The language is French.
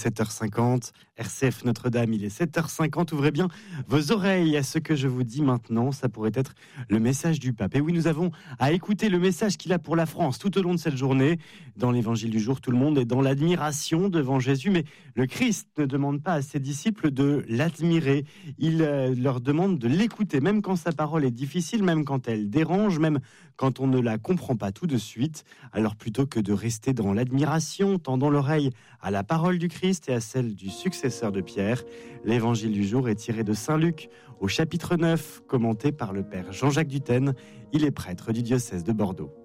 7h50, RCF Notre-Dame, il est 7h50. Ouvrez bien vos oreilles à ce que je vous dis maintenant. Ça pourrait être le message du pape. Et oui, nous avons à écouter le message qu'il a pour la France tout au long de cette journée. Dans l'évangile du jour, tout le monde est dans l'admiration devant Jésus. Mais le Christ ne demande pas à ses disciples de l'admirer. Il leur demande de l'écouter, même quand sa parole est difficile, même quand elle dérange, même quand on ne la comprend pas tout de suite. Alors plutôt que de rester dans l'admiration, tendant l'oreille à la parole du Christ et à celle du successeur de Pierre, l'évangile du jour est tiré de Saint Luc au chapitre 9, commenté par le père Jean-Jacques Dutène. Il est prêtre du diocèse de Bordeaux.